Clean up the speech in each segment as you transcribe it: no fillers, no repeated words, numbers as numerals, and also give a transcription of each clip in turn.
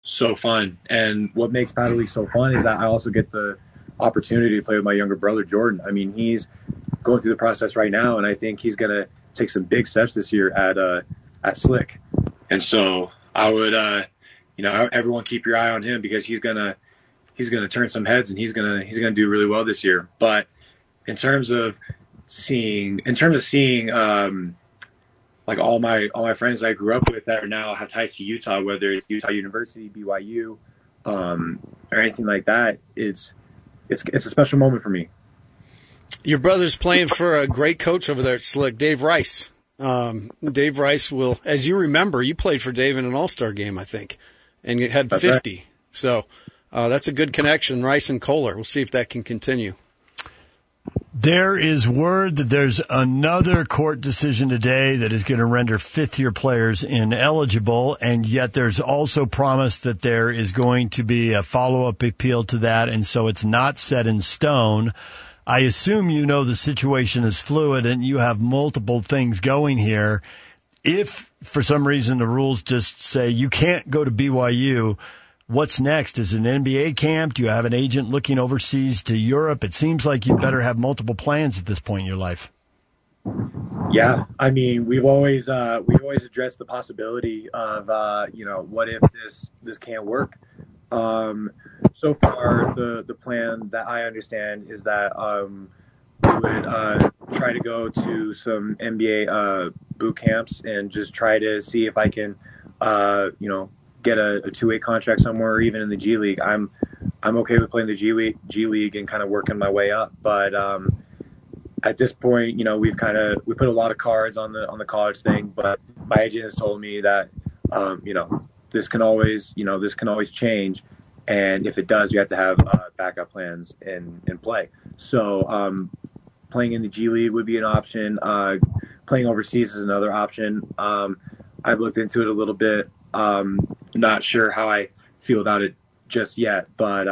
so fun. And what makes Paddle League so fun is that I also get the opportunity to play with my younger brother, Jordan. I mean, he's going through the process right now, and I think he's going to take some big steps this year at Slick. And so I would, everyone keep your eye on him because he's gonna turn some heads and he's gonna do really well this year. But in terms of seeing like all my friends I grew up with that are now have ties to Utah, whether it's Utah University, BYU, or anything like that, it's a special moment for me. Your brother's playing for a great coach over there at Slick, Dave Rice. Dave Rice will, as you remember, you played for Dave in an All-Star game, I think, and you had 50. Right. So that's a good connection, Rice and Kohler. We'll see if that can continue. There is word that there's another court decision today that is going to render fifth-year players ineligible, and yet there's also promise that there is going to be a follow-up appeal to that, and so it's not set in stone. I assume you know the situation is fluid and you have multiple things going here. If, for some reason, the rules just say you can't go to BYU, what's next? Is it an NBA camp? Do you have an agent looking overseas to Europe? It seems like you better have multiple plans at this point in your life. Yeah, I mean, we've always addressed the possibility of what if this can't work. So far, the plan that I understand is that we would try to go to some NBA boot camps and just try to see if I can, get a two-way contract somewhere, or even in the G League. I'm okay with playing the G League and kind of working my way up. But at this point, we put a lot of cards on the college thing. But my agent has told me that this can always change. And if it does, you have to have backup plans in play. So playing in the G League would be an option. Playing overseas is another option. I've looked into it a little bit. Not sure how I feel about it just yet. But,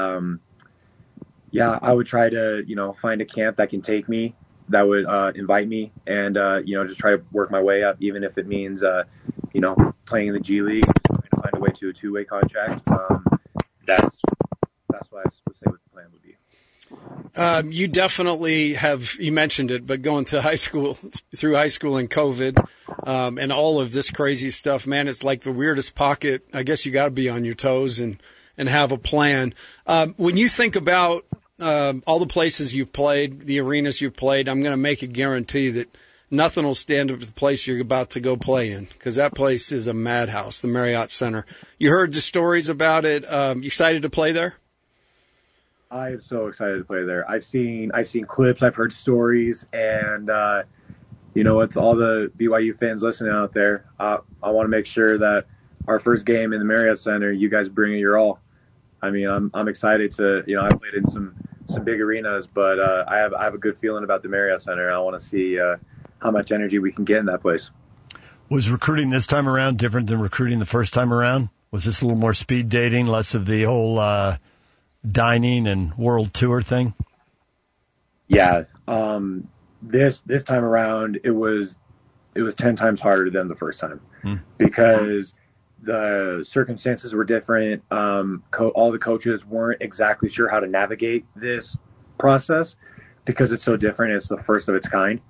I would try to, find a camp that can take me, that would invite me, and, just try to work my way up, even if it means, playing in the G League, trying to find a way to a two-way contract. That's what I would say what the plan would be. You definitely you mentioned it, but going through high school and COVID, and all of this crazy stuff, man, it's like the weirdest pocket. I guess you got to be on your toes and have a plan. When you think about all the places you've played, the arenas you've played, I'm going to make a guarantee that nothing will stand up to the place you're about to go play in, because that place is a madhouse, the Marriott Center. You heard the stories about it. You excited to play there? I am so excited to play there. I've seen clips, I've heard stories, and it's all the BYU fans listening out there. I want to make sure that our first game in the Marriott Center, you guys bring it your all. I mean, I'm excited to. I played in some big arenas, but I have a good feeling about the Marriott Center. I want to see how much energy we can get in that place. Was recruiting this time around different than recruiting the first time around? Was this a little more speed dating, less of the whole dining and world tour thing? Yeah. This time around, it was 10 times harder than the first time because the circumstances were different. All the coaches weren't exactly sure how to navigate this process because it's so different. It's the first of its kind.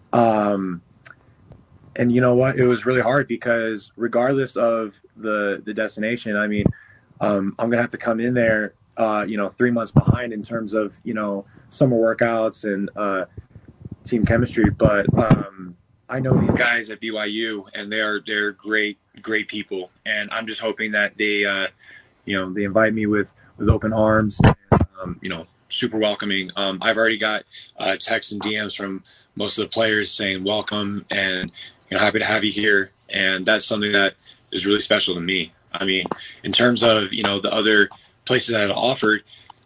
And you know what? It was really hard because regardless of the destination, I mean, I'm going to have to come in there, 3 months behind in terms of, summer workouts and team chemistry. But I know these guys at BYU, and they're great people. And I'm just hoping that they invite me with open arms, and, super welcoming. I've already got texts and DMs from most of the players saying welcome and happy to have you here, and that's something that is really special to me. I mean, in terms of the other places that have offered,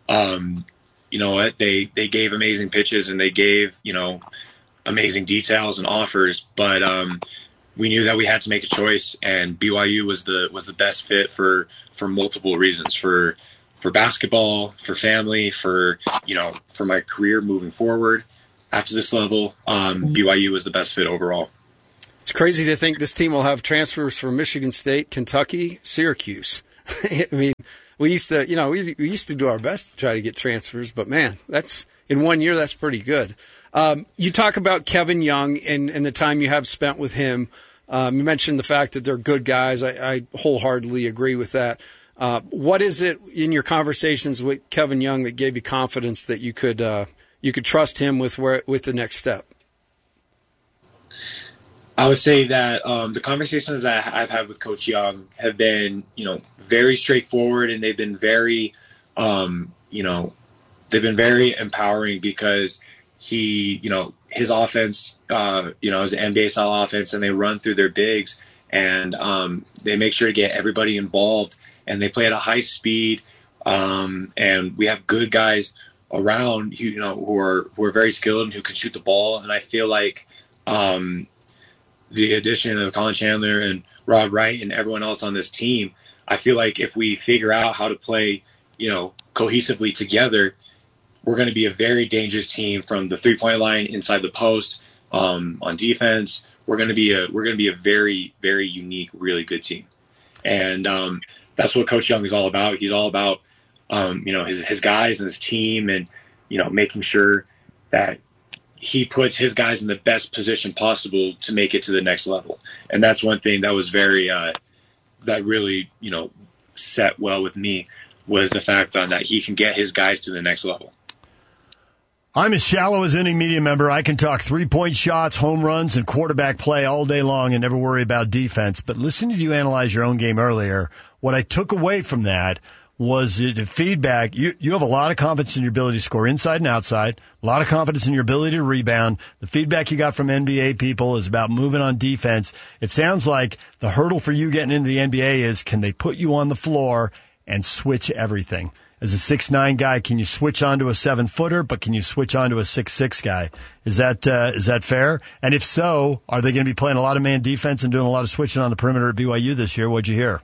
they gave amazing pitches and they gave amazing details and offers, but we knew that we had to make a choice, and BYU was the best fit for multiple reasons, for basketball, for family, for my career moving forward. After this level, BYU was the best fit overall. It's crazy to think this team will have transfers from Michigan State, Kentucky, Syracuse. I mean, we used to, we used to do our best to try to get transfers, but man, that's in 1 year, that's pretty good. You talk about Kevin Young and the time you have spent with him. You mentioned the fact that they're good guys. I wholeheartedly agree with that. What is it in your conversations with Kevin Young that gave you confidence that you could trust him with the next step? I would say that the conversations that I've had with Coach Young have been, very straightforward, and they've been very, empowering because he, his offense, is an NBA style offense, and they run through their bigs, and they make sure to get everybody involved, and they play at a high speed, and we have good guys around, who are very skilled and who can shoot the ball, and I feel like the addition of Colin Chandler and Rob Wright and everyone else on this team, I feel like if we figure out how to play, cohesively together, we're going to be a very dangerous team from the 3-point line inside the post, on defense. We're going to be a very, very unique, really good team. And that's what Coach Young is all about. He's all about, his guys and his team and, making sure that he puts his guys in the best position possible to make it to the next level. And that's one thing that was very, that really, set well with me, was the fact that he can get his guys to the next level. I'm as shallow as any media member. I can talk 3-point shots, home runs, and quarterback play all day long and never worry about defense. But listening to you analyze your own game earlier, what I took away from that was the feedback. You have a lot of confidence in your ability to score inside and outside, a lot of confidence in your ability to rebound. The feedback you got from NBA people is about moving on defense. It sounds like the hurdle for you getting into the NBA is, can they put you on the floor and switch everything? As a 6'9" guy, can you switch onto a 7-footer, but can you switch onto a 6'6" guy? Is that fair? And if so, are they going to be playing a lot of man defense and doing a lot of switching on the perimeter at BYU this year? What'd you hear?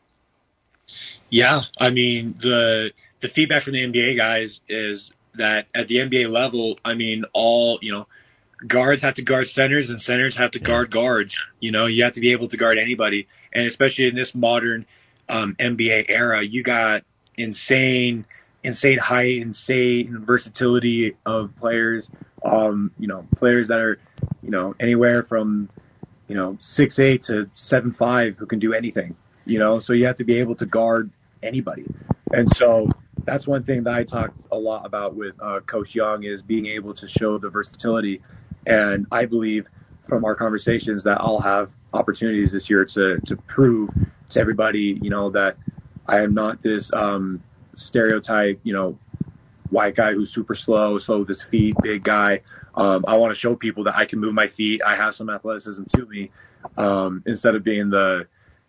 Yeah, I mean, the feedback from the NBA guys is that at the NBA level, I mean, all, guards have to guard centers and centers have to guard guards. You have to be able to guard anybody. And especially in this modern NBA era, you got insane height, insane versatility of players. Players that are, anywhere from, 6'8" to 7'5" who can do anything. So you have to be able to guard anybody. And so that's one thing that I talked a lot about with Coach Young, is being able to show the versatility. And I believe from our conversations that I'll have opportunities this year to prove to everybody, that I am not this stereotype, white guy who's super slow with his feet, big guy. I want to show people that I can move my feet. I have some athleticism to me, instead of being the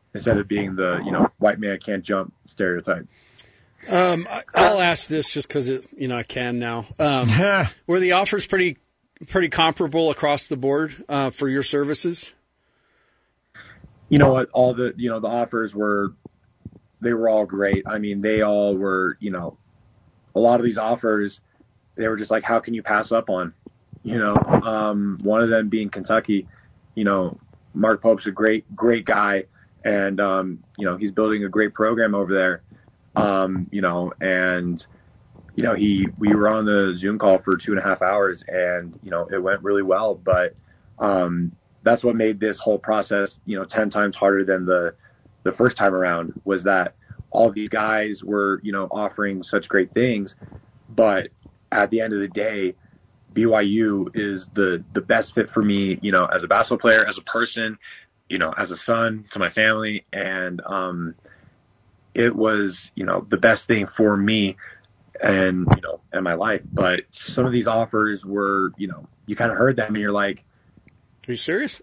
white man can't jump stereotype. I'll ask this just because I can now. Were the offers pretty comparable across the board for your services? You know what? All the the offers were all great. I mean, they all were. A lot of these offers, they were just like, how can you pass up on? One of them being Kentucky. Mark Pope's a great guy. And, he's building a great program over there. We were on the Zoom call for 2.5 hours and, it went really well, but, that's what made this whole process, 10 times harder than the first time around, was that all these guys were, offering such great things, but at the end of the day, BYU is the best fit for me, as a basketball player, as a person, as a son to my family. And it was, the best thing for me and, and my life. But some of these offers were, you kind of heard them and you're like, are you serious?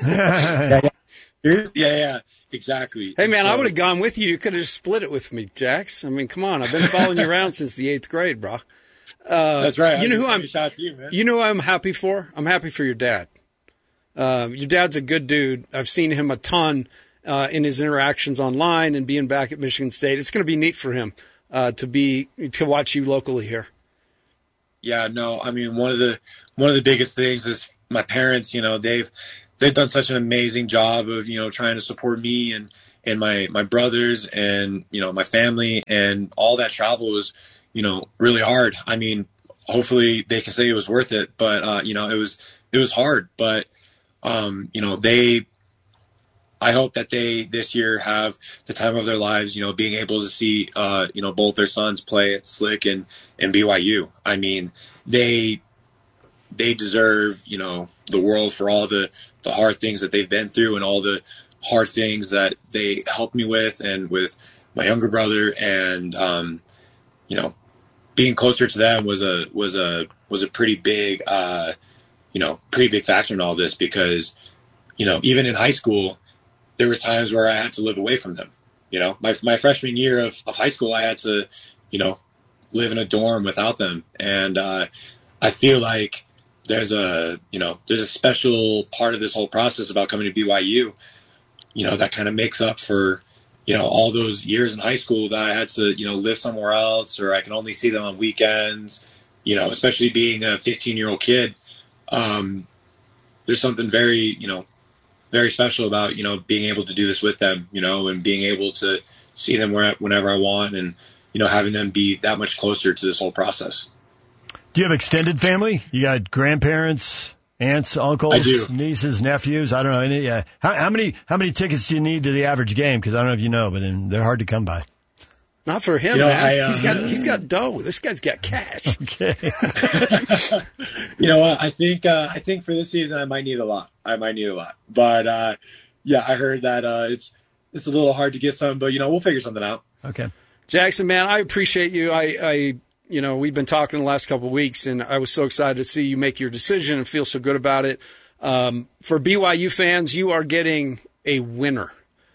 Yeah, exactly. Hey, man, I would have gone with you. You could have split it with me, Jax. I mean, come on. I've been following you around since the 8th grade, bro. That's right. You know who I'm happy for? I'm happy for your dad. Your dad's a good dude. I've seen him a ton in his interactions online and being back at Michigan State. It's going to be neat for him to watch you locally here. Yeah, no, I mean, one of the biggest things is my parents. They've done such an amazing job of trying to support me and and my brothers and, my family, and all that travel was, really hard. I mean, hopefully they can say it was worth it, but, it was hard, but, I hope that they this year have the time of their lives, being able to see, both their sons play at Slick and BYU. I mean, they deserve, the world for all the hard things that they've been through and all the hard things that they helped me with and with my younger brother. And, being closer to them was a pretty big, pretty big factor in all this, because, even in high school, there was times where I had to live away from them. My freshman year of high school, I had to, live in a dorm without them. And I feel like there's a special part of this whole process about coming to BYU, that kind of makes up for, all those years in high school that I had to, live somewhere else, or I can only see them on weekends, especially being a 15-year-old kid. There's something very, very special about, being able to do this with them, and being able to see them whenever I want, and, having them be that much closer to this whole process. Do you have extended family? You got grandparents, aunts, uncles, nieces, nephews? I don't know. Any, how many tickets do you need to the average game? Because I don't know if you know, but they're hard to come by. Not for him, man. He's got dough. This guy's got cash. Okay. You know what? I think for this season I might need a lot. But I heard that it's a little hard to get some, but we'll figure something out. Okay. Jackson, man, I appreciate you. I we've been talking the last couple of weeks, and I was so excited to see you make your decision and feel so good about it. For BYU fans, you are getting a winner.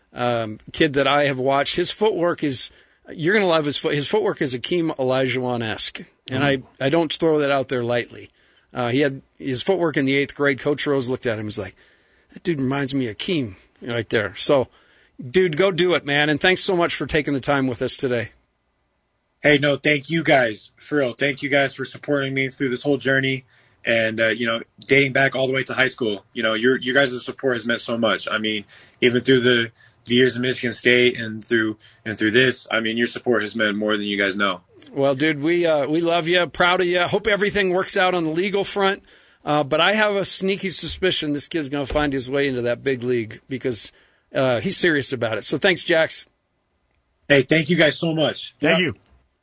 Kid that I have watched, his footwork is. You're going to love his footwork is Akeem Olajuwon-esque, and I don't throw that out there lightly. He had his footwork in the 8th grade. Coach Rose looked at him and was like, that dude reminds me of Akeem right there. So, dude, go do it, man, and thanks so much for taking the time with us today. Hey, no, thank you guys, for real. Thank you guys for supporting me through this whole journey, and, dating back all the way to high school. You guys' support has meant so much. I mean, even through the years in Michigan State and through this, I mean, your support has meant more than you guys know. Well, dude, we love you, proud of you. Hope everything works out on the legal front. But I have a sneaky suspicion this kid's going to find his way into that big league because he's serious about it. So thanks, Jax. Hey, thank you guys so much. Thank you.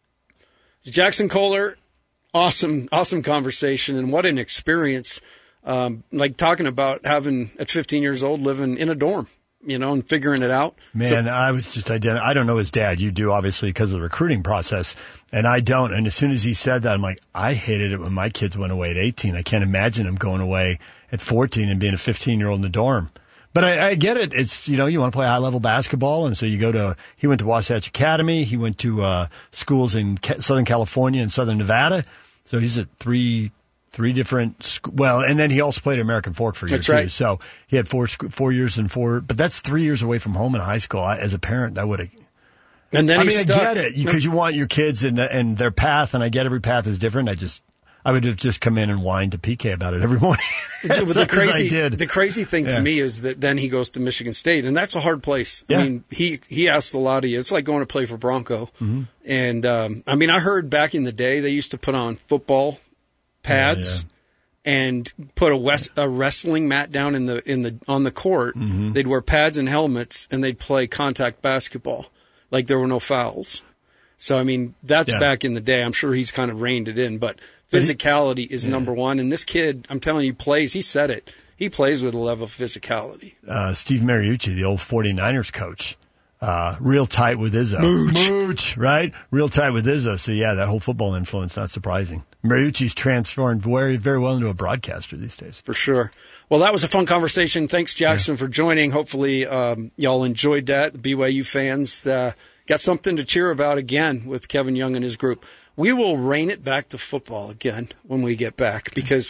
Jackson Kohler, awesome conversation, and what an experience. Like talking about having at 15 years old living in a dorm. And figuring it out. Man, I was just I don't know his dad. You do, obviously, because of the recruiting process, and I don't. And as soon as he said that, I'm like, I hated it when my kids went away at 18. I can't imagine him going away at 14 and being a 15-year-old in the dorm. But I get it. It's, you want to play high-level basketball, and so he went to Wasatch Academy. He went to schools in Southern California and Southern Nevada. So he's at three different, and then he also played American Fork for a year, that's right. Too. So he had 4 years and but that's 3 years away from home in high school. As a parent, I would have. And then I get it, because you want your kids and their path, and I get every path is different. I would have just come in and whined to PK about it every morning. The crazy thing to me is that then he goes to Michigan State, and that's a hard place. Yeah. I mean, he asks a lot of you. It's like going to play for Bronco. Mm-hmm. And, I heard back in the day they used to put on football pads and put a wrestling mat down on the court. Mm-hmm. They'd wear pads and helmets, and they'd play contact basketball like there were no fouls. So that's back in the day. I'm sure he's kind of reined it in, but physicality is number one. And this kid, I'm telling you, plays. He said it. He plays with a level of physicality. Steve Mariucci, the old 49ers coach. Real tight with Izzo. Mooch, right? Real tight with Izzo. So, that whole football influence, not surprising. Mariucci's transformed very, very well into a broadcaster these days. For sure. Well, that was a fun conversation. Thanks, Jackson, for joining. Hopefully, y'all enjoyed that. The BYU fans got something to cheer about again with Kevin Young and his group. We will rein it back to football again when we get back because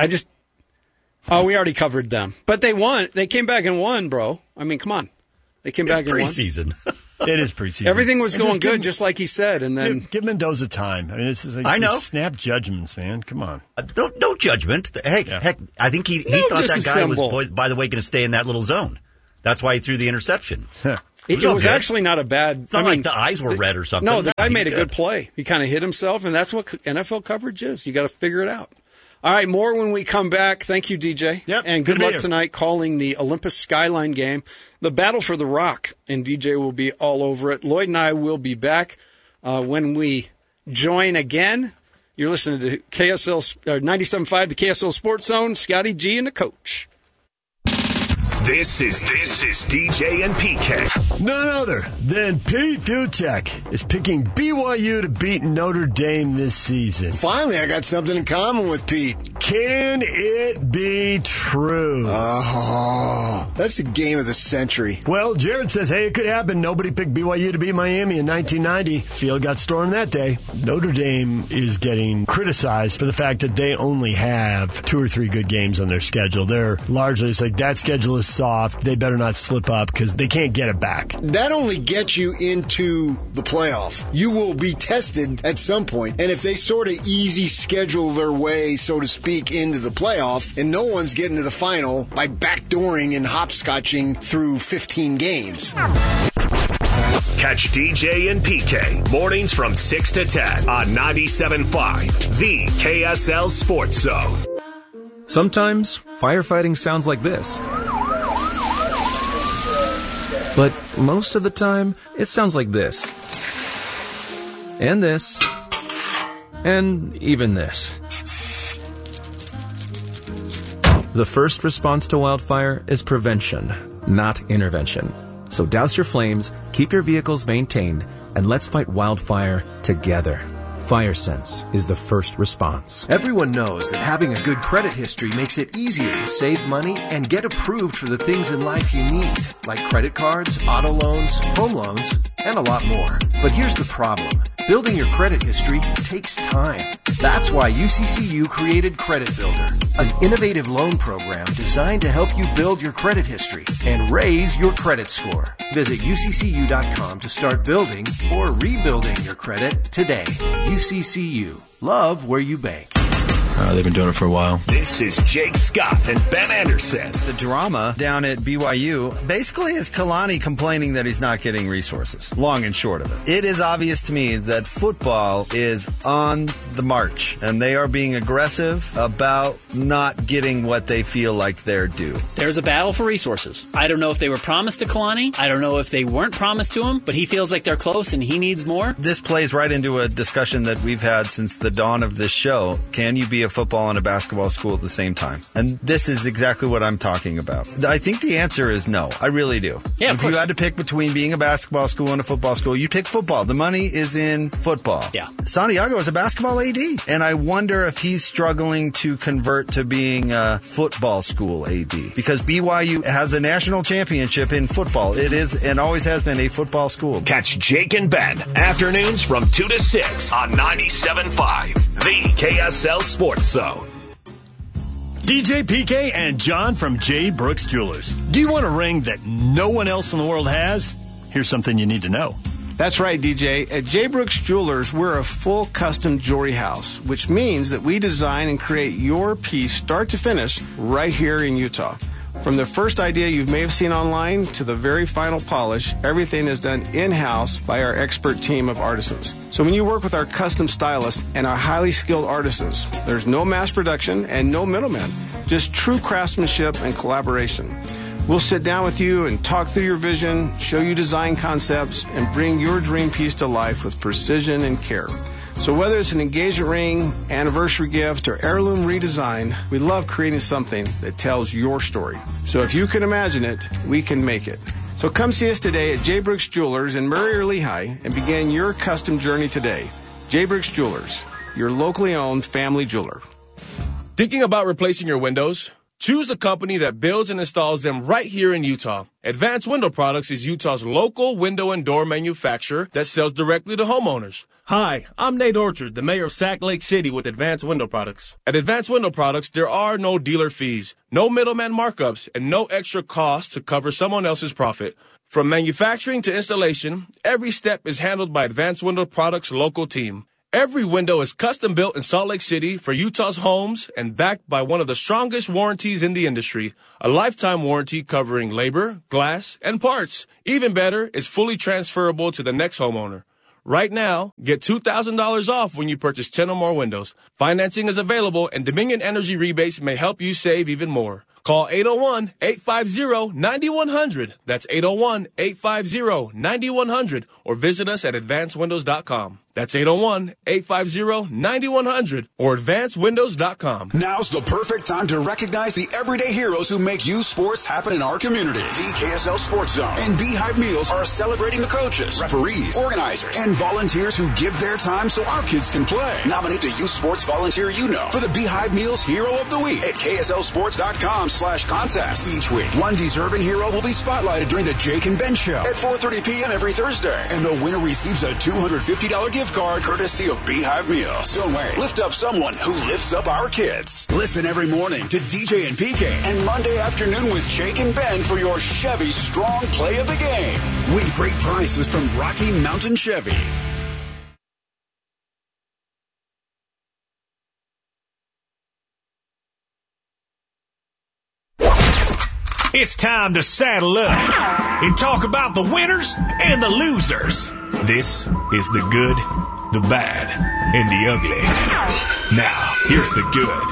we already covered them. But they won. They came back and won, bro. Come on. They came back and won. It's preseason. It is preseason. Everything was going good, just like he said, and then give Mendoza time. This is I know. Snap judgments, man. Come on. No judgment. Heck, I think he thought that guy was, by the way, going to stay in that little zone. That's why he threw the interception. It was actually not a bad... It's not like the eyes were red or something. No, the guy made a good play. He kind of hit himself, and that's what NFL coverage is. You got to figure it out. All right, more when we come back. Thank you, DJ. Yep, and good luck tonight calling the Olympus Skyline game, the Battle for the Rock, and DJ will be all over it. Lloyd and I will be back when we join again. You're listening to KSL 97.5, the KSL Sports Zone. Scotty G and the coach. This is DJ and PK. None other than Pete Fiutak is picking BYU to beat Notre Dame this season. Finally, I got something in common with Pete. Can it be true? Oh, that's the game of the century. Well, Jared says, hey, it could happen. Nobody picked BYU to beat Miami in 1990. Field got stormed that day. Notre Dame is getting criticized for the fact that they only have 2 or 3 good games on their schedule. They're largely, it's like that schedule is soft. They better not slip up because they can't get it back. That only gets you into the playoff. You will be tested at some point. And if they sort of easy schedule their way, so to speak, into the playoff, and no one's getting to the final by backdooring and hopscotching through 15 games. Catch DJ and PK mornings from 6 to 10 on 97.5, the KSL Sports Zone. Sometimes firefighting sounds like this. But most of the time, it sounds like this. And this. And even this. The first response to wildfire is prevention, not intervention. So douse your flames, keep your vehicles maintained, and let's fight wildfire together. FireSense is the first response. Everyone knows that having a good credit history makes it easier to save money and get approved for the things in life you need, like credit cards, auto loans, home loans, and a lot more. But here's the problem. Building your credit history takes time. That's why UCCU created Credit Builder, an innovative loan program designed to help you build your credit history and raise your credit score. Visit UCCU.com to start building or rebuilding your credit today. UCCU. Love where you bank. They've been doing it for a while. This is Jake Scott and Ben Anderson. The drama down at BYU basically is Kalani complaining that he's not getting resources. Long and short of it. It is obvious to me that football is on the march, and they are being aggressive about not getting what they feel like they're due. There's a battle for resources. I don't know if they were promised to Kalani. I don't know if they weren't promised to him, but he feels like they're close and he needs more. This plays right into a discussion that we've had since the dawn of this show. Can you be a football and a basketball school at the same time? And this is exactly what I'm talking about. I think the answer is no. I really do. Yeah, if you had to pick between being a basketball school and a football school, you pick football. The money is in football. Yeah. Santiago is a basketball AD, and I wonder if he's struggling to convert to being a football school AD, because BYU has a national championship in football. It is and always has been a football school. Catch Jake and Ben afternoons from 2 to 6 on 97.5, the KSL Sports Zone. DJ, PK, and John from J. Brooks Jewelers. Do you want a ring that no one else in the world has? Here's something you need to know. That's right, DJ. At J. Brooks Jewelers, we're a full custom jewelry house, which means that we design and create your piece start to finish right here in Utah. From the first idea you may have seen online to the very final polish, everything is done in-house by our expert team of artisans. So when you work with our custom stylists and our highly skilled artisans, there's no mass production and no middlemen, just true craftsmanship and collaboration. We'll sit down with you and talk through your vision, show you design concepts, and bring your dream piece to life with precision and care. So whether it's an engagement ring, anniversary gift, or heirloom redesign, we love creating something that tells your story. So if you can imagine it, we can make it. So come see us today at J. Brooks Jewelers in Murray or Lehigh and begin your custom journey today. J. Brooks Jewelers, your locally owned family jeweler. Thinking about replacing your windows? Choose a company that builds and installs them right here in Utah. Advanced Window Products is Utah's local window and door manufacturer that sells directly to homeowners. Hi, I'm Nate Orchard, the mayor of Sac Lake City with Advanced Window Products. At Advanced Window Products, there are no dealer fees, no middleman markups, and no extra costs to cover someone else's profit. From manufacturing to installation, every step is handled by Advanced Window Products' local team. Every window is custom built in Salt Lake City for Utah's homes and backed by one of the strongest warranties in the industry, a lifetime warranty covering labor, glass, and parts. Even better, it's fully transferable to the next homeowner. Right now, get $2,000 off when you purchase 10 or more windows. Financing is available, and Dominion Energy rebates may help you save even more. Call 801-850-9100. That's 801-850-9100. Or visit us at advancedwindows.com. That's 801-850-9100 or advancedwindows.com. Now's the perfect time to recognize the everyday heroes who make youth sports happen in our community. The KSL Sports Zone and Beehive Meals are celebrating the coaches, referees, organizers, and volunteers who give their time so our kids can play. Nominate the youth sports volunteer you know for the Beehive Meals Hero of the Week at KSLSports.com/contest. Each week, one deserving hero will be spotlighted during the Jake and Ben Show at 4:30 p.m. every Thursday. And the winner receives a $250 gift card courtesy of Beehive Meals. Don't wait. Lift up someone who lifts up our kids. Listen every morning to DJ and PK and Monday afternoon with Jake and Ben for your Chevy Strong Play of the Game. Win great prizes from Rocky Mountain Chevy. It's time to saddle up and talk about the winners and the losers. This is the good, the bad, and the ugly. Now, here's the good.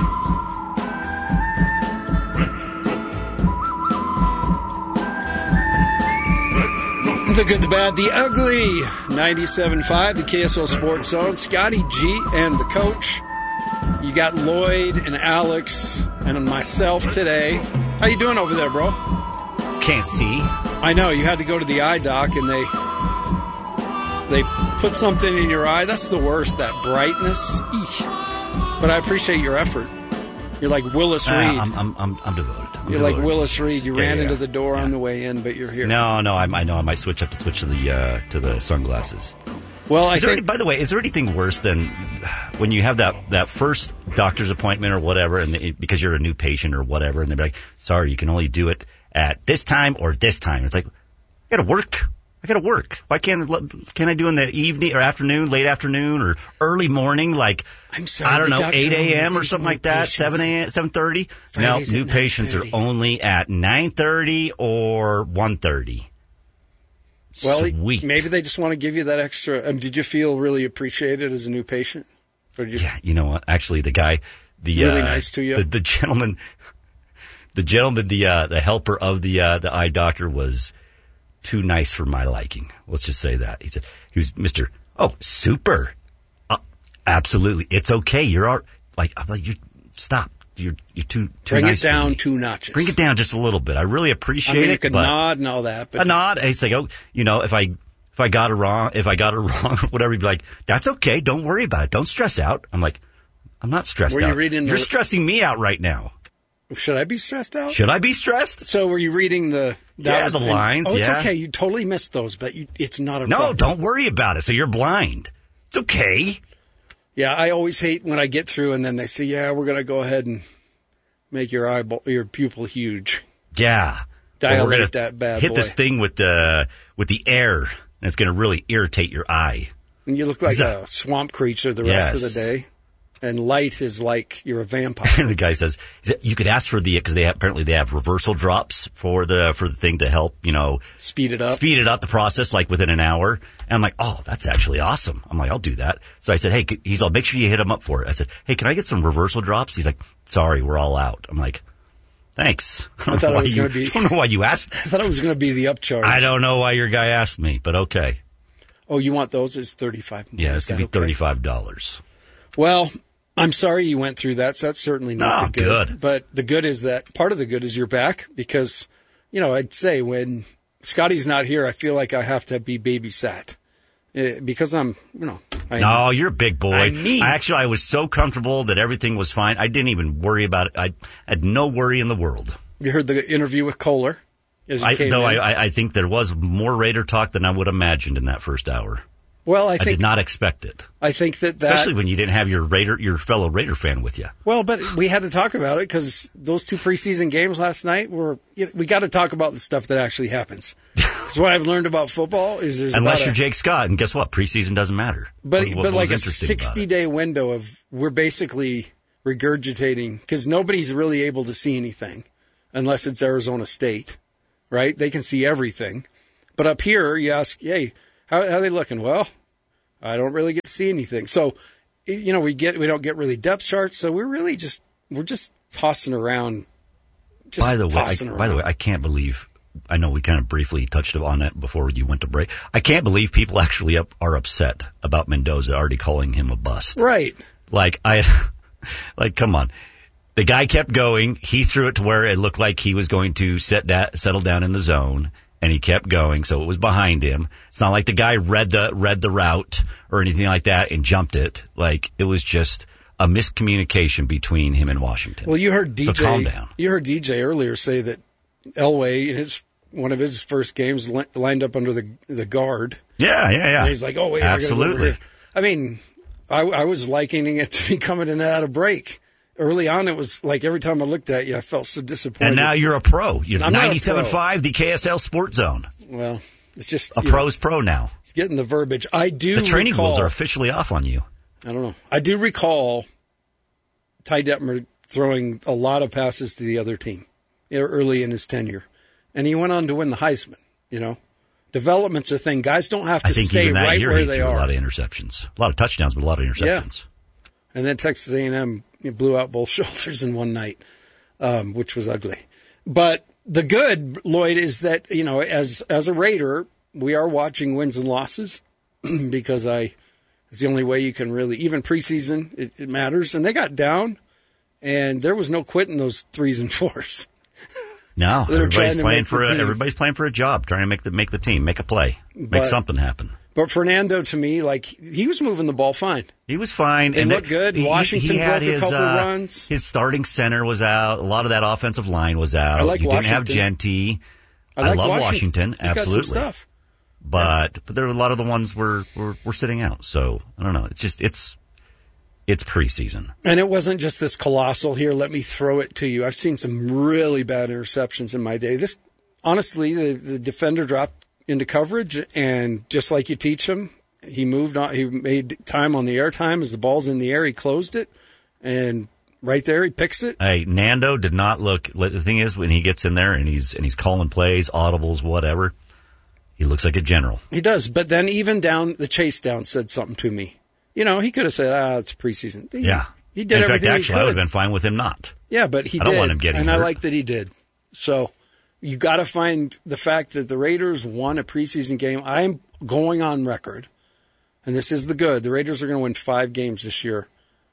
The good, the bad, the ugly. 97.5, the KSL Sports Zone. Scotty G and the coach. You got Lloyd and Alex and myself today. How you doing over there, bro? Can't see. I know. You had to go to the eye doc, and they put something in your eye. That's the worst, that brightness. Eesh. But I appreciate your effort. You're like Willis Reed. I'm devoted. You're like Willis Reed. You ran into the door on the way in, but you're here. No, I know. I might switch to the sunglasses. Well, by the way, is there anything worse than when you have that first doctor's appointment or whatever, and because you're a new patient or whatever, and they're like, "Sorry, you can only do it at this time or this time." It's like, I got to work. Why can't I do in the evening or afternoon, late afternoon, or early morning? Like, I'm sorry, I don't know, 8 a.m. or something like that, 7 a.m., 7:30. No, new patients are only at 9:30 or 1:30. Well, Sweet. Maybe they just want to give you that extra. Did you feel really appreciated as a new patient? Or did you... Yeah, you know what? Actually, the guy, really nice to you. The gentleman, the helper of the eye doctor was too nice for my liking. Let's just say that. He was Mr. Oh, super. Absolutely. It's okay. You're you stop. You're too Bring nice. Bring it down for me. 2 notches. Bring it down just a little bit. I really appreciate it. You can nod and all that. But a nod. It's like, if I got it wrong, whatever, you'd be like, that's okay. Don't worry about it. Don't stress out. I'm like, I'm not stressed out. You're stressing me out right now. Should I be stressed out? Should I be stressed? So were you reading the lines? Oh, it's okay. You totally missed those, but it's not a problem. No, don't worry about it. So you're blind. It's okay. Yeah, I always hate when I get through and then they say, "Yeah, we're going to go ahead and make your pupil huge." Yeah, dilate that bad hit boy. This thing with the air, and it's going to really irritate your eye. And you look like a swamp creature the rest of the day. And light is like you're a vampire. The guy says you could ask for because apparently they have reversal drops for the thing to help speed it up the process like within an hour. And I'm like, oh, that's actually awesome. I'm like, I'll do that. So I said, hey, he's all, make sure you hit him up for it. I said, hey, can I get some reversal drops? He's like, sorry, we're all out. I'm like, thanks. I don't know why you asked. I thought it was going to be the upcharge. I don't know why your guy asked me, but okay. Oh, you want those? It's $35. Yeah, it's going to be $35. Well, I'm sorry you went through that, so that's certainly not the good. But the good is that part of the good is you're back because, I'd say when Scotty's not here, I feel like I have to be babysat because I'm, No, you're a big boy. I was so comfortable that everything was fine. I didn't even worry about it. I had no worry in the world. You heard the interview with Kohler? I think there was more Raider talk than I would have imagined in that first hour. Well, I did not expect it. I think that especially when you didn't have your fellow Raider fan with you. Well, but we had to talk about it because those 2 preseason games last night we got to talk about the stuff that actually happens. So what I've learned about football is there's unless you're Jake Scott, and guess what? Preseason doesn't matter. But like a 60-day window of we're basically regurgitating because nobody's really able to see anything unless it's Arizona State, right? They can see everything. But up here, you ask, hey, how are they looking? Well, I don't really get to see anything. So, we don't get really depth charts. So we're just tossing around. By the way, I can't believe. I know we kind of briefly touched on it before you went to break. I can't believe people actually are upset about Mendoza already calling him a bust. Right. Like, come on. The guy kept going. He threw it to where it looked like he was going to settle down in the zone, and he kept going, so it was behind him. It's not like the guy read the route or anything like that and jumped it. Like, it was just a miscommunication between him and Washington. Well, you heard DJ. So calm down. You heard DJ earlier say that Elway in one of his first games lined up under the guard. Yeah. And he's like, oh wait, absolutely. I mean, I was likening it to me coming in and out of break. Early on, it was like every time I looked at you, I felt so disappointed. And now you're a pro. You're 97.5, the KSL Sports Zone. Well, it's just a pro's pro now. He's getting the verbiage. The training wheels are officially off on you. I don't know. I do recall Ty Detmer throwing a lot of passes to the other team early in his tenure. And he went on to win the Heisman, Development's a thing. Guys don't have to stay right where they are. A lot of interceptions. A lot of touchdowns, but a lot of interceptions. Yeah. And then Texas A&M blew out both shoulders in one night, which was ugly. But the good, Lloyd, is that, as a Raider, we are watching wins and losses because it's the only way you can really, even preseason, it matters. And they got down, and there was no quitting those 3s and 4s. No, everybody's playing for a job, trying to make the team, make a play, make something happen. But Fernando, to me, he was moving the ball fine. He was fine. It looked good. Washington broke a couple runs. His starting center was out. A lot of that offensive line was out. You didn't have Genty. I love Washington. He's absolutely. got some stuff. But there were a lot of the ones were sitting out. So I don't know. It's preseason. And it wasn't just this colossal, here, let me throw it to you. I've seen some really bad interceptions in my day. Honestly, the defender dropped into coverage, and just like you teach him, he moved on. He made time on the air time. As the ball's in the air, he closed it, and right there, he picks it. Hey, Nando did not look. The thing is, when he gets in there and he's calling plays, audibles, whatever, he looks like a general. He does. But then even down the chase down said something to me. He could have said, it's preseason. He did everything he could. In fact, actually, I would have been fine with him not. Yeah, but he did. I don't want him getting hurt. I like that he did. So you got to find the fact that the Raiders won a preseason game. I'm going on record, and this is the good. The Raiders are going to win 5 games this year,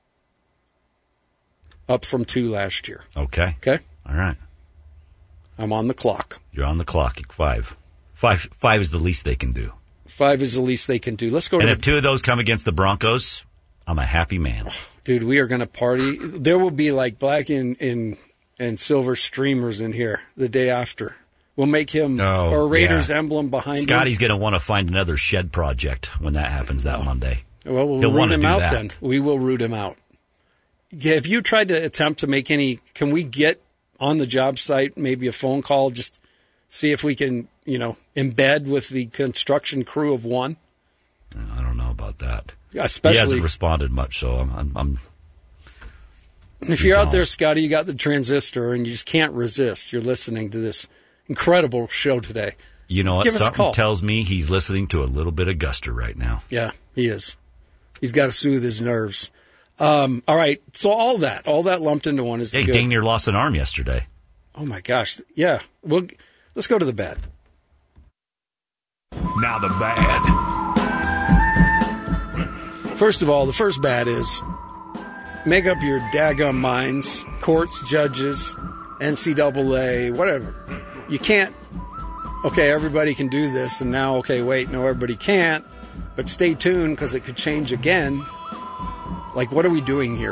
up from 2 last year. Okay. All right. I'm on the clock. You're on the clock at 5. 5 is the least they can do. 5 is the least they can do. Let's go. And if 2 of those come against the Broncos, I'm a happy man. Dude, we are going to party. There will be like black and silver streamers in here the day after. We'll make him our Raiders emblem behind him. Scotty's going to want to find another shed project when that happens that Monday. Well, we'll root him out then. We will root him out. Yeah, if you tried to attempt to make can we get on the job site, maybe a phone call, just see if we can, embed with the construction crew of one? I don't know about that. Especially, he hasn't responded much, so I'm if you're out there, Scotty, you got the transistor and you just can't resist. You're listening to this incredible show today. You know what? Something tells me he's listening to a little bit of Guster right now. Yeah, he is. He's got to soothe his nerves. All right, so all that lumped into one is good. Dang near lost an arm yesterday. Oh my gosh, yeah. Well, let's go to the bad. Now the bad. First of all, the first bad is make up your daggum minds, courts, judges, NCAA, whatever. You can't, everybody can do this, and now, everybody can't, but stay tuned because it could change again. Like, what are we doing here?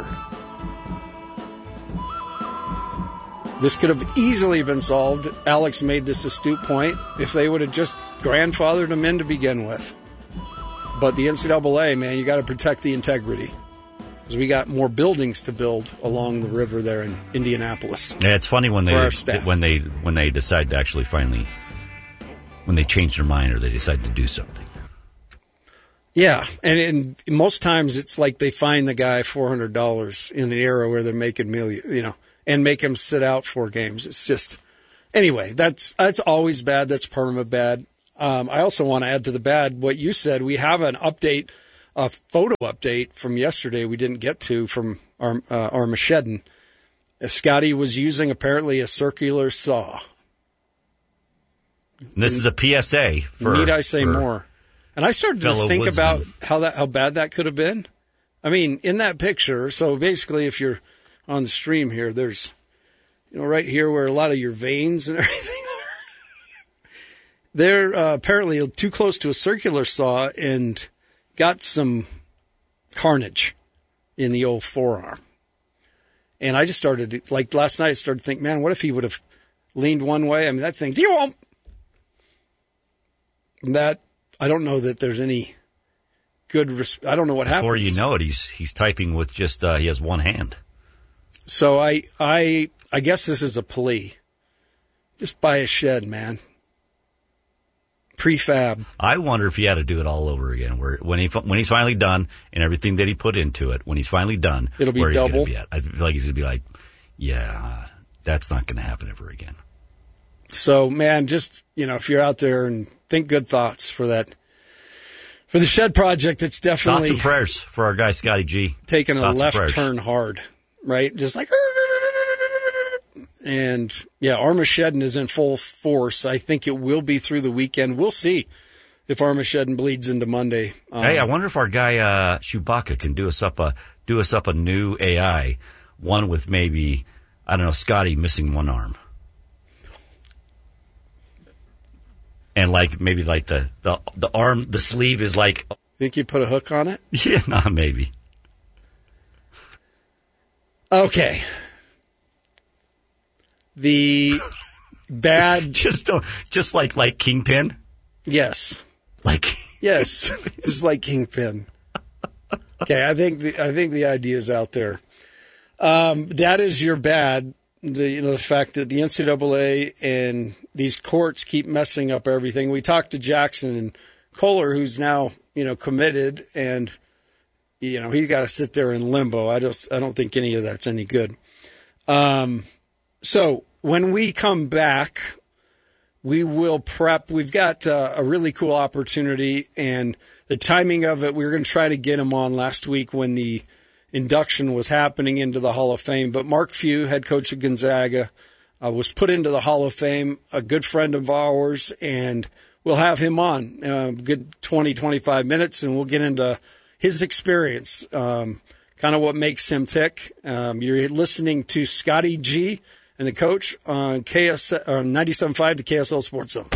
This could have easily been solved. Alex made this astute point if they would have just grandfathered them in to begin with. But the NCAA, man, you got to protect the integrity because we got more buildings to build along the river there in Indianapolis. Yeah, it's funny when they decide to actually finally when they change their mind or they decide to do something. Yeah, and most times it's like they fine the guy $400 in an era where they're making million, and make him sit out 4 games. It's just, anyway, that's always bad. That's permanent bad. I also want to add to the bad what you said. We have an update, a photo update from yesterday we didn't get to from Armageddon. Scotty was using apparently a circular saw. And this is a PSA. Need I say more? And I started to think about how bad that could have been. I mean, in that picture, so basically if you're on the stream here, there's, right here where a lot of your veins and everything are. They're apparently too close to a circular saw and got some carnage in the old forearm. And I just started, like last night, I started to think, man, what if he would have leaned one way? I mean, that thing's, that, I don't know that there's any good, I don't know what happens. Before you know it, he's typing with just, he has one hand. So I guess this is a plea. Just buy a shed, man. Prefab. I wonder if he had to do it all over again. Where when he's finally done and everything that he put into it, when he's finally done, it'll be where double. He's gonna be at. I feel like he's going to be like, yeah, that's not going to happen ever again. So, man, just, if you're out there and think good thoughts for the shed project, it's definitely... Thoughts and prayers for our guy, Scotty G. Taking a left turn hard, right? Just like... And, yeah, Armageddon is in full force. I think it will be through the weekend. We'll see if Armageddon bleeds into Monday. Hey, I wonder if our guy Chewbacca can do us up a new AI, one with maybe, I don't know, Scotty missing one arm. And maybe the arm, the sleeve is like... Think you put a hook on it? Yeah, maybe. Okay. The bad... just like Kingpin? Yes. Yes, just like Kingpin. Okay, I think the idea is out there. That is your bad. The fact that the NCAA and these courts keep messing up everything. We talked to Jackson and Kohler, who's now committed, and he's got to sit there in limbo. I don't think any of that's any good. So when we come back, we will prep. We've got a really cool opportunity, and the timing of it, we were going to try to get him on last week when the induction was happening into the Hall of Fame. But Mark Few, head coach of Gonzaga, was put into the Hall of Fame, a good friend of ours, and we'll have him on a good 20, 25 minutes, and we'll get into his experience, kind of what makes him tick. You're listening to Scotty G and the coach on 97.5, the KSL Sports Zone.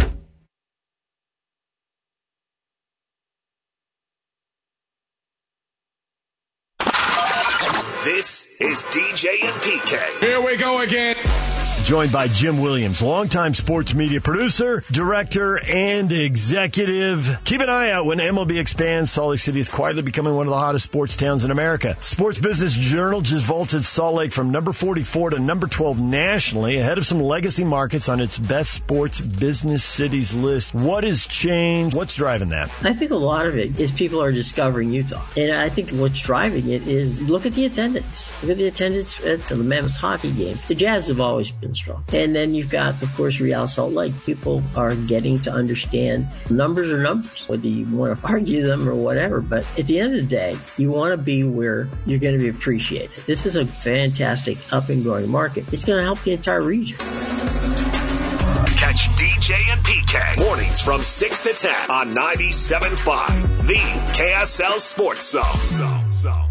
This is DJ and PK. Here we go again. Joined by Jim Williams, longtime sports media producer, director, and executive. Keep an eye out when MLB expands. Salt Lake City is quietly becoming one of the hottest sports towns in America. Sports Business Journal just vaulted Salt Lake from number 44 to number 12 nationally, ahead of some legacy markets on its best sports business cities list. What has changed? What's driving that? I think a lot of it is people are discovering Utah. And I think what's driving it is look at the attendance. Look at the attendance at the Mammoth hockey game. The Jazz have always been strong. And then you've got, of course, Real Salt Lake. People are getting to understand numbers are numbers, whether you want to argue them or whatever. But at the end of the day, you want to be where you're going to be appreciated. This is a fantastic up and growing market. It's going to help the entire region. Catch DJ and PK mornings from 6 to 10 on 97.5, the KSL Sports Zone.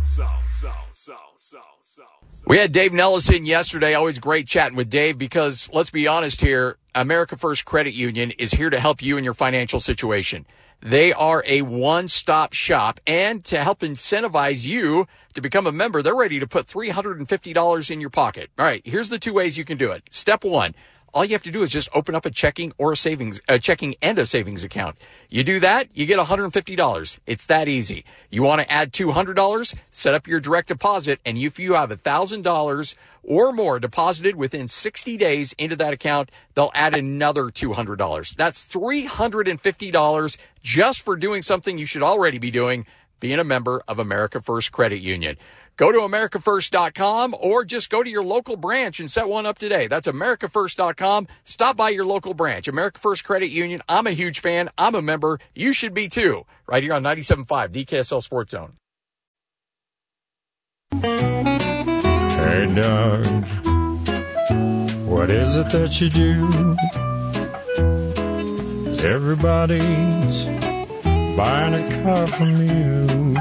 We had Dave Nelson yesterday. Always great chatting with Dave because, let's be honest here, America First Credit Union is here to help you in your financial situation. They are a one-stop shop, and to help incentivize you to become a member, they're ready to put $350 in your pocket. All right, here's the 2 ways you can do it. Step 1, all you have to do is just open up a checking and a savings account. You do that, you get $150. It's that easy. You want to add $200? Set up your direct deposit, and if you have $1,000 or more deposited within 60 days into that account, they'll add another $200. That's $350 just for doing something you should already be doing, being a member of America First Credit Union. Go to AmericaFirst.com or just go to your local branch and set one up today. That's AmericaFirst.com. Stop by your local branch. America First Credit Union. I'm a huge fan. I'm a member. You should be too. Right here on 97.5, the KSL Sports Zone. Hey, Doug, what is it that you do? Everybody's buying a car from you.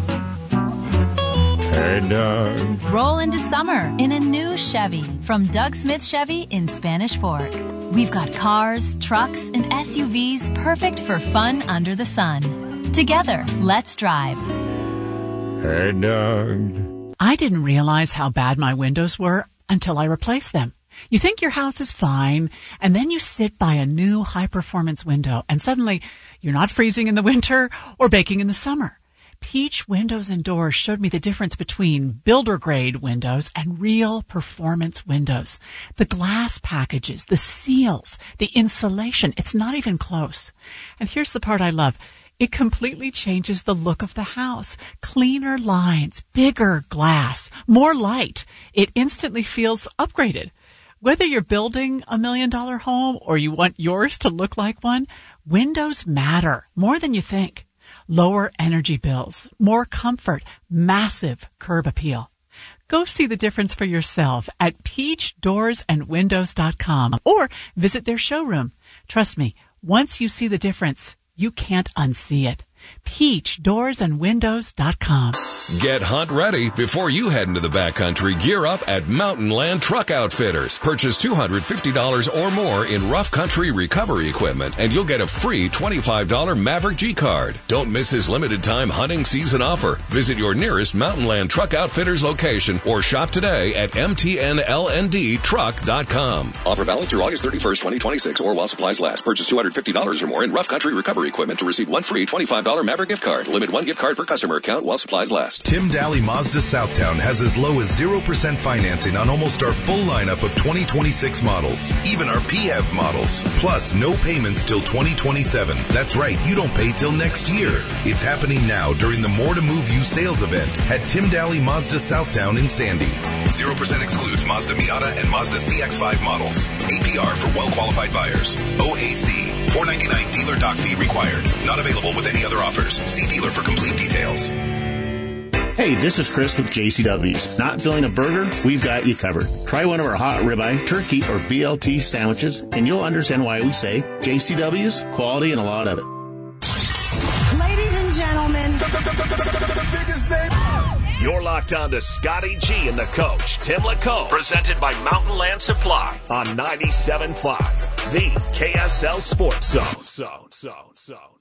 Hey, Doug. Roll into summer in a new Chevy from Doug Smith Chevy in Spanish Fork. We've got cars, trucks, and SUVs perfect for fun under the sun. Together, let's drive. Hey, Doug. I didn't realize how bad my windows were until I replaced them. You think your house is fine, and then you sit by a new high-performance window, and suddenly you're not freezing in the winter or baking in the summer. Peach Windows and Doors showed me the difference between builder-grade windows and real performance windows. The glass packages, the seals, the insulation, it's not even close. And here's the part I love. It completely changes the look of the house. Cleaner lines, bigger glass, more light. It instantly feels upgraded. Whether you're building $1 million home or you want yours to look like one, windows matter more than you think. Lower energy bills, more comfort, massive curb appeal. Go see the difference for yourself at peachdoorsandwindows.com or visit their showroom. Trust me, once you see the difference, you can't unsee it. peachdoorsandwindows.com. Get hunt ready before you head into the backcountry. Gear up at Mountain Land Truck Outfitters. Purchase $250 or more in rough country recovery equipment, and you'll get a free $25 Maverick G card. Don't miss his limited time hunting season offer. Visit your nearest Mountain Land Truck Outfitters location or shop today at mtnlndtruck.com. Offer valid through August 31st, 2026, or while supplies last. Purchase $250 or more in rough country recovery equipment to receive one free $25 Maverick gift card. Limit one gift card per customer account while supplies last. Tim Daly Mazda Southtown has as low as 0% financing on almost our full lineup of 2026 models, even our PHEV models. Plus, no payments till 2027. That's right, you don't pay till next year. It's happening now during the More to Move You sales event at Tim Daly Mazda Southtown in Sandy. 0% excludes Mazda Miata and Mazda CX-5 models. APR for well-qualified buyers. OAC. $4.99 dealer dock fee required. Not available with any other offers. See dealer for complete details. Hey, this is Chris with JCW's. Not feeling a burger? We've got you covered. Try one of our hot ribeye, turkey, or BLT sandwiches, and you'll understand why we say JCW's, quality and a lot of it. Ladies and gentlemen, the biggest name. You're locked on to Scotty G and the coach, Tim LaCombe, presented by Mountain Land Supply on 97.5, the KSL Sports Zone.